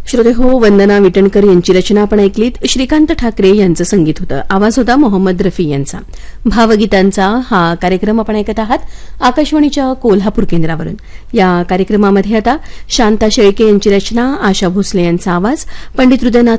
श्रोते हो, वंदना विटणकर यांची रचना आपण ऐकलीत. श्रीकांत ठाकरे यांचं संगीत होतं. आवाज होता मोहम्मद रफी यांचा. भावगीतांचा हा कार्यक्रम आपण ऐकत आहात आकाशवाणीच्या कोल्हापूर केंद्रावरून. या कार्यक्रमामध्ये आता शांता शेळके यांची रचना, आशा भोसले यांचा आवाज, पंडित हृदयनाथ